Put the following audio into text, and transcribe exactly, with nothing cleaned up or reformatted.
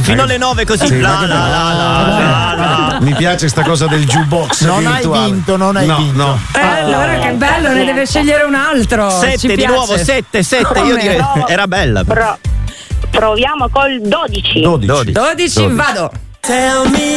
fino alle nove così. Sì, la, ma- la, la, la, la, la. Mi piace sta cosa del jukebox Non hai virtuale. vinto, non hai no, vinto. No. Eh, allora che bello, ne deve scegliere un altro. Ci Sette di piace. nuovo, sette, sette. Io Come? direi era bella. Pro- proviamo col dodici. dodici. dodici. dodici, vado. Tell me